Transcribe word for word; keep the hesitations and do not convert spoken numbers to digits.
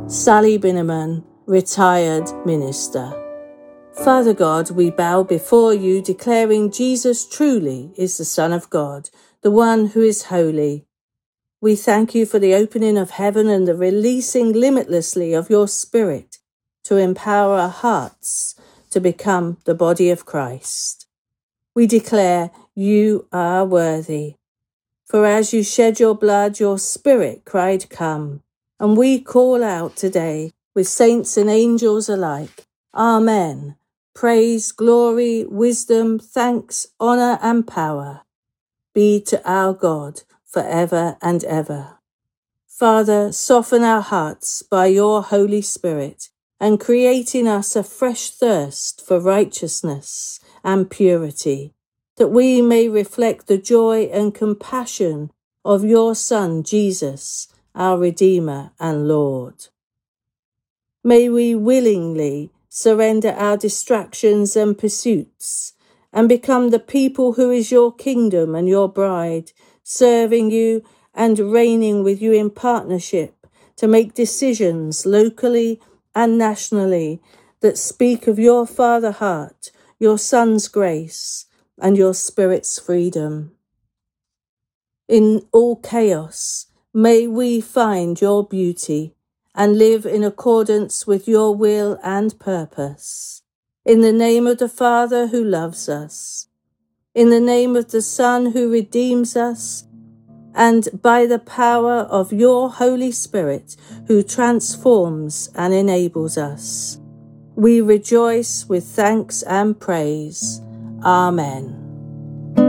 Sally Binneman, retired minister. Father God, we bow before you, declaring Jesus truly is the Son of God, the one who is holy. We thank you for the opening of heaven and the releasing limitlessly of your Spirit to empower our hearts to become the body of Christ. We declare you are worthy. For as you shed your blood, your Spirit cried, come. And we call out today with saints and angels alike, Amen. Praise, glory, wisdom, thanks, honour and power be to our God forever and ever. Father, soften our hearts by your Holy Spirit and create in us a fresh thirst for righteousness and purity, that we may reflect the joy and compassion of your Son, Jesus, our Redeemer and Lord. May we willingly surrender our distractions and pursuits and become the people who is your kingdom and your bride, serving you and reigning with you in partnership to make decisions locally and nationally that speak of your Father heart, your Son's grace, and your Spirit's freedom. In all chaos, may we find your beauty and live in accordance with your will and purpose. In the name of the Father who loves us, in the name of the Son who redeems us, and by the power of your Holy Spirit who transforms and enables us, we rejoice with thanks and praise. Amen.